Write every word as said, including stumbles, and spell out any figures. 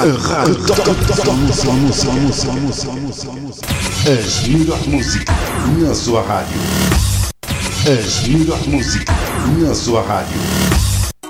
rádio, rádio, as melhores músicas na sua rádio. As melhores músicas na sua rádio.